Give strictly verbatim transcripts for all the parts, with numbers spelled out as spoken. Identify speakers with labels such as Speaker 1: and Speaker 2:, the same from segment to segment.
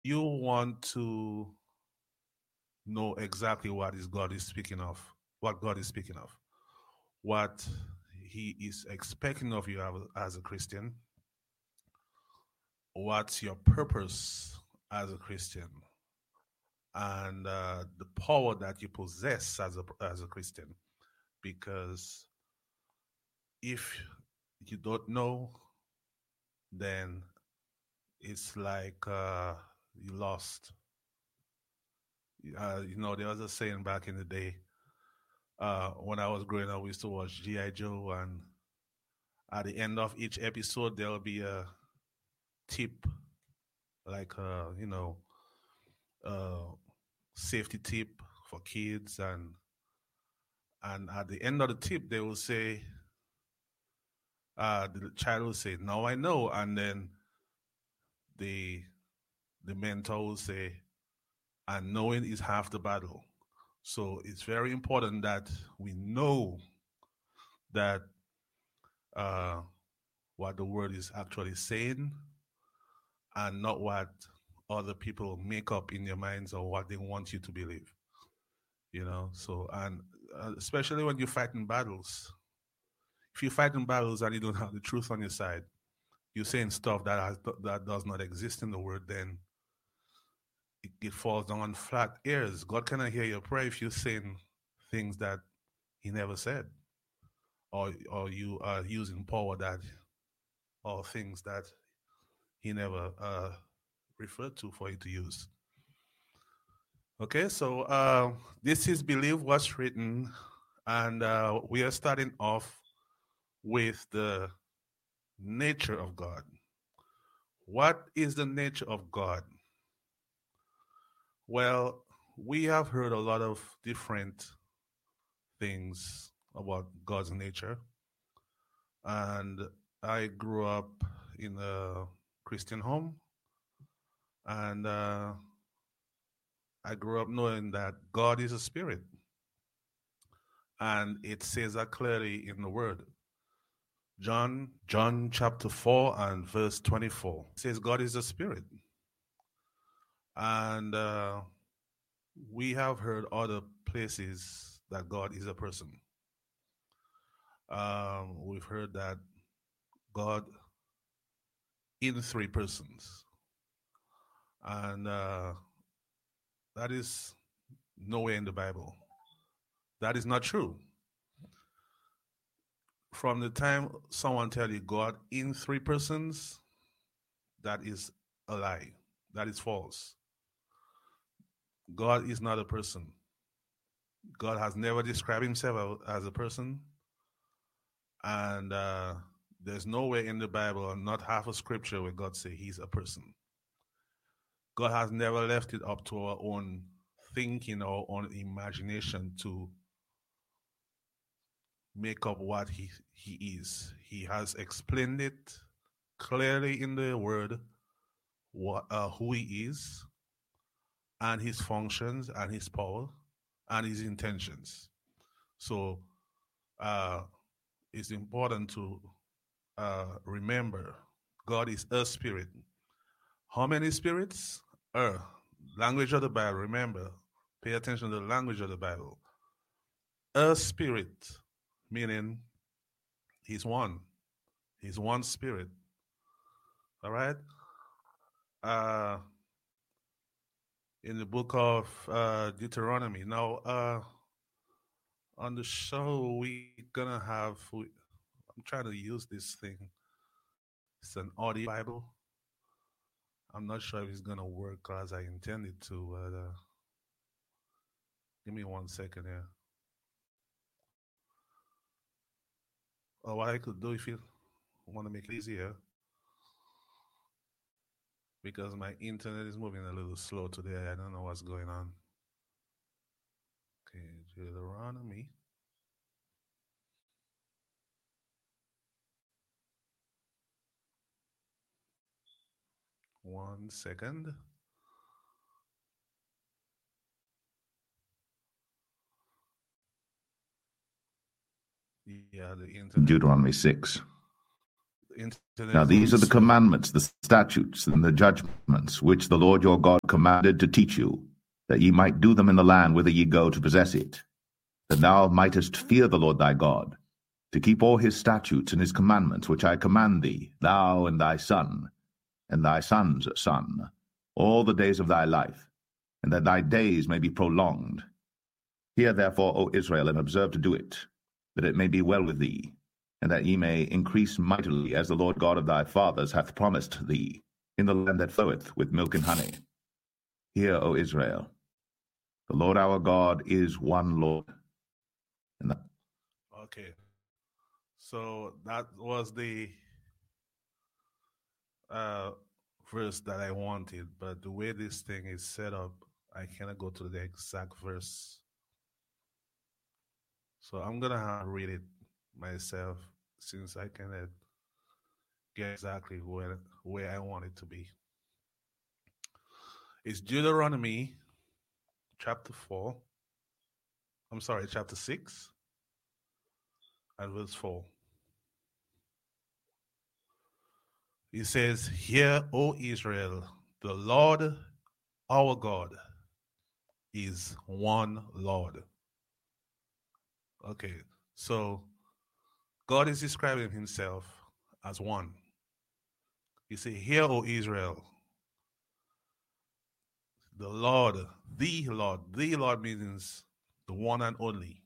Speaker 1: you want to know exactly what is God is speaking of, what God is speaking of, what He is expecting of you as a Christian, what's your purpose as a Christian, and uh, the power that you possess as a as a Christian. Because if you don't know, then it's like uh, you lost. Uh, you know, there was a saying back in the day uh, when I was growing up, we used to watch G I. Joe, and at the end of each episode, there will be a tip, like, uh, you know, uh, safety tip for kids. And, and at the end of the tip, they will say, uh, the child will say, "Now I know." And then the, the mentor will say, "And knowing is half the battle." So it's very important that we know that uh, what the word is actually saying, and not what other people make up in their minds or what they want you to believe. You know, so and uh, especially when you're fighting battles. If you're fighting battles and you don't have the truth on your side, you're saying stuff that has, that does not exist in the word, then it, it falls on flat ears. God cannot hear your prayer if you're saying things that He never said, or or you are using power that or things that He never uh, referred to for you to use. Okay, so uh, this is Believe What's Written, and uh, we are starting off with the nature of God. What is the nature of God? Well, we have heard a lot of different things about God's nature, and I grew up in a Christian home, and uh, I grew up knowing that God is a spirit, and it says that clearly in the Word. John, John chapter four and verse twenty-four says God is a spirit. And uh, we have heard other places that God is a person. Um, we've heard that God in three persons. And uh, that is nowhere in the Bible. That is not true. From the time someone tell you God in three persons, that is a lie. That is false. God is not a person. God has never described himself as a person. And uh, there's nowhere in the Bible, not half a scripture, where God say he's a person. God has never left it up to our own thinking or own imagination to make up what he, he is. He has explained it clearly in the word, what, uh, who he is, and his functions, and his power, and his intentions. So uh, it's important to uh, remember God is a spirit. How many spirits? Uh, language of the Bible. Remember, pay attention to the language of the Bible. A spirit, meaning he's one. He's one spirit. All right? Uh, in the book of uh, Deuteronomy. Now, uh, on the show, we're going to have, we, I'm trying to use this thing. It's an audio Bible. I'm not sure if it's going to work as I intended to. But, uh, give me one second here. Or what I could do if you want to make it easier, because my internet is moving a little slow today. I don't know what's going on. Okay, Deuteronomy. One second. Yeah, the internet.
Speaker 2: Deuteronomy six.
Speaker 1: internet
Speaker 2: Now
Speaker 1: is
Speaker 2: these
Speaker 1: always
Speaker 2: are the
Speaker 1: slow.
Speaker 2: commandments, the statutes, and the judgments, which the Lord your God commanded to teach you, that ye might do them in the land whither ye go to possess it, that thou mightest fear the Lord thy God, to keep all his statutes and his commandments, which I command thee, thou and thy son, and thy son's son, all the days of thy life, and that thy days may be prolonged. Hear therefore, O Israel, and observe to do it, that it may be well with thee, and that ye may increase mightily, as the Lord God of thy fathers hath promised thee, in the land that floweth with milk and honey. Hear, O Israel, the Lord our God is one Lord. And that
Speaker 1: Okay. So that was the uh, verse that I wanted, but the way this thing is set up, I cannot go to the exact verse. So I'm going to have to read it myself since I cannot get exactly where, where I want it to be. It's Deuteronomy chapter four. I'm sorry, chapter six and verse four. He says, Hear, O Israel, the Lord our God is one Lord. Okay, so God is describing himself as one. He said, Hear, O Israel, the Lord, the Lord, the Lord means the one and only.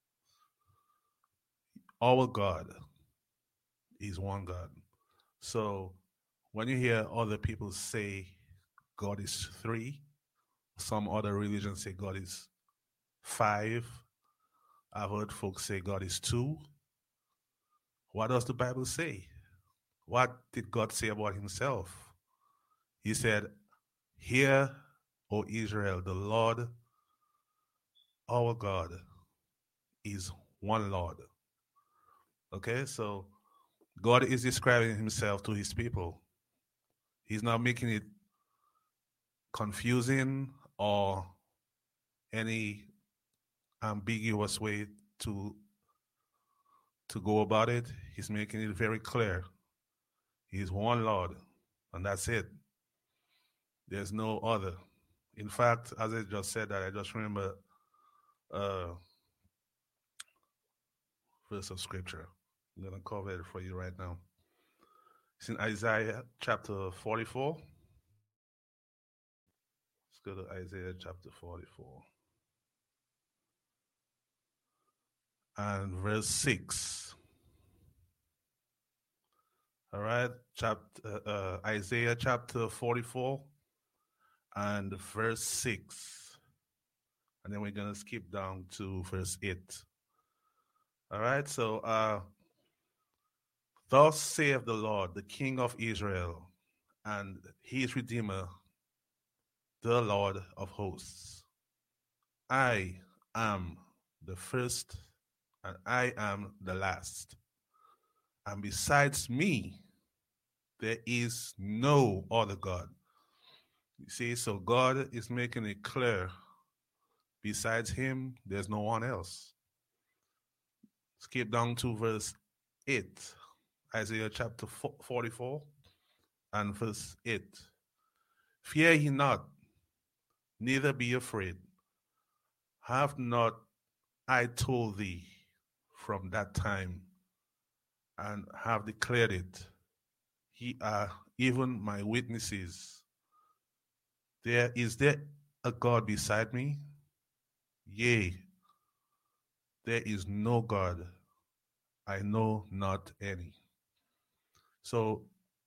Speaker 1: Our God is one God. So when you hear other people say God is three, some other religions say God is five. I've heard folks say God is two. What does the Bible say? What did God say about himself? He said, Hear, O Israel, the Lord, our God, is one Lord. Okay, so God is describing himself to his people. He's not making it confusing or any ambiguous way to to go about it. He's making it very clear. He's one Lord, and that's it. There's no other. In fact, as I just said that, I just remember uh verse of scripture. I'm gonna cover it for you right now. It's in Isaiah chapter forty-four. Let's go to Isaiah chapter forty-four. And verse six. All right, chapter uh, Isaiah chapter forty-four and verse six. And then we're gonna skip down to verse eight. All right, so uh thus saith the Lord, the King of Israel, and his Redeemer, the Lord of hosts. I am the first, and I am the last. And besides me, there is no other God. You see, so God is making it clear, besides him, there's no one else. Skip down to verse eight, Isaiah chapter forty-four and verse eight. Fear ye not, neither be afraid. Have not I told thee from that time, and have declared it? Ye are even my witnesses. There is there a God beside me? Yea, there is no God. I know not any. So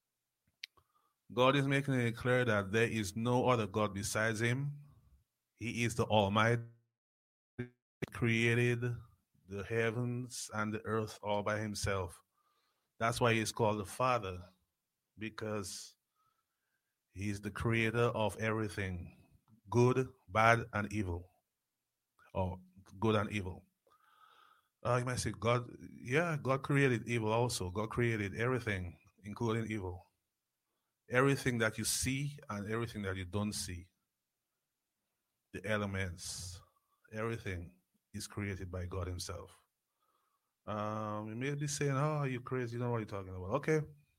Speaker 1: God is making it clear that there is no other God besides him. He is the Almighty. He created the heavens and the earth all by himself. That's why he's called the Father, because he's the creator of everything, good, bad, and evil, or good and evil. Uh, you might say, God, yeah, God created evil also. God created everything, including evil. Everything that you see and everything that you don't see, the elements, everything is created by God himself. Um, you may be saying, oh, are you crazy? You don't know what you're talking about. Okay,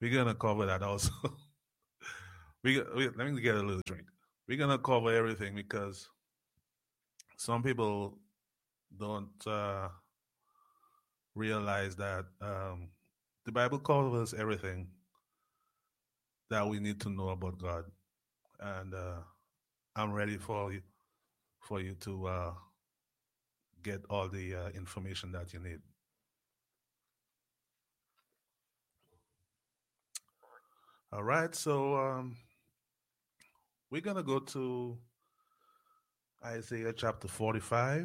Speaker 1: We're gonna cover that also. we, we let me get a little drink. We're gonna cover everything because some people don't uh, realize that um, the Bible covers everything that we need to know about God, and uh, I'm ready for you for you to uh, get all the uh, information that you need. All right, so um, we're gonna go to Isaiah chapter forty-five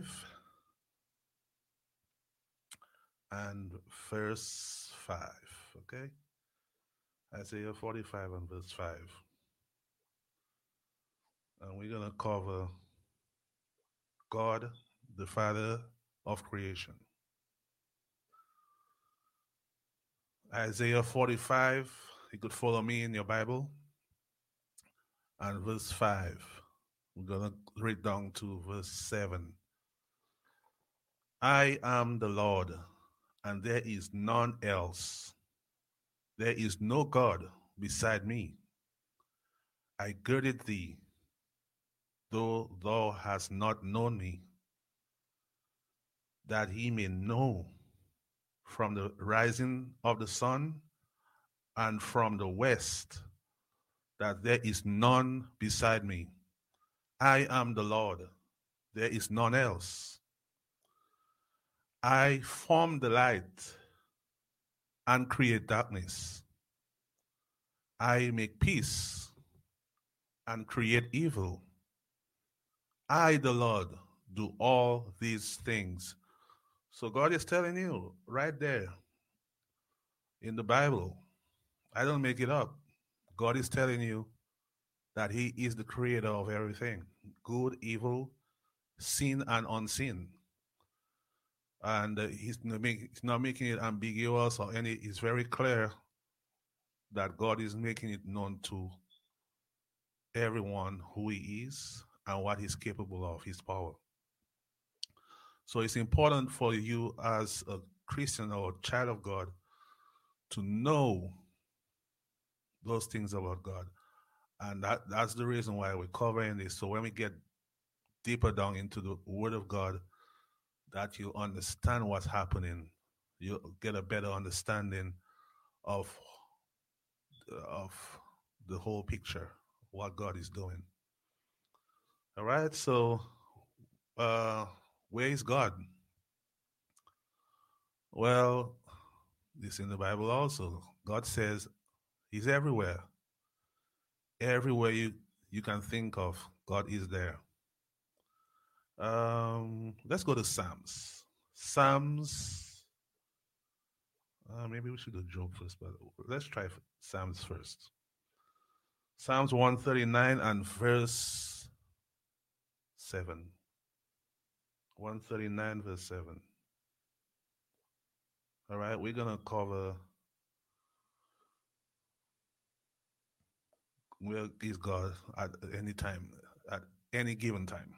Speaker 1: and verse five. Okay, Isaiah forty-five and verse five, and we're gonna cover God, the Father of creation. Isaiah forty-five, you could follow me in your Bible, and verse five. We're going to read down to verse seven. I am the Lord, and there is none else. There is no God beside me. I girded thee, though thou hast not known me, that he may know from the rising of the sun and from the west that there is none beside me. I am the Lord, there is none else. I form the light and create darkness. I make peace and create evil. I, the Lord, do all these things. So God is telling you right there in the Bible, I don't make it up. God is telling you that he is the creator of everything, good, evil, seen and unseen. And uh, he's, not make, he's not making it ambiguous or any, it's very clear that God is making it known to everyone who he is and what he's capable of, his power. So it's important for you as a Christian or a child of God to know those things about God. And that, that's the reason why we're covering this. So when we get deeper down into the Word of God, that you understand what's happening, you get a better understanding of, of the whole picture, what God is doing. All right, so uh, where is God? Well, this in the Bible also. God says he's everywhere. Everywhere you, you can think of, God is there. Um, let's go to Psalms. Psalms, uh, maybe we should go Job first, but let's try Psalms first. Psalms one thirty-nine and verse seven. one thirty-nine verse seven. All right, we're going to cover where is God at any time, at any given time.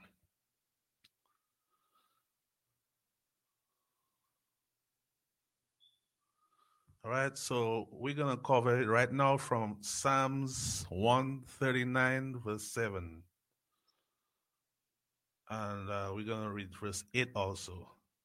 Speaker 1: All right, so we're going to cover it right now from Psalms one thirty-nine, verse seven. And uh, we're going to read verse eight also.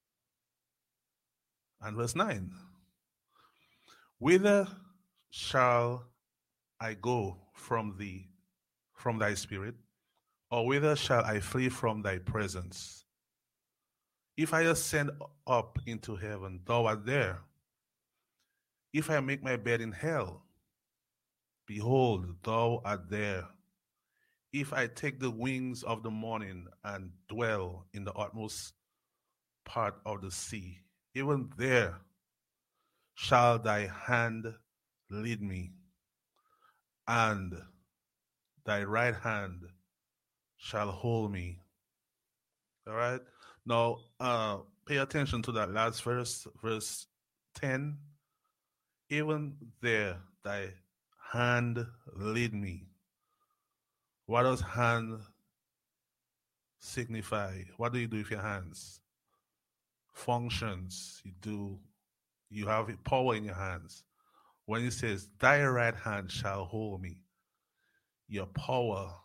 Speaker 1: And verse nine. Whither shall I go from thee, from thy spirit? Or whither shall I flee from thy presence? If I ascend up into heaven, thou art there. If I make my bed in hell, behold, thou art there. If I take the wings of the morning and dwell in the utmost part of the sea, even there shall thy hand lead me, and thy right hand shall hold me. All right? Now, uh, pay attention to that last verse, verse ten. Even there, thy hand lead me. What does hand signify? What do you do with your hands? Functions. You do, you have power in your hands. when he says, thy right hand shall hold me, your power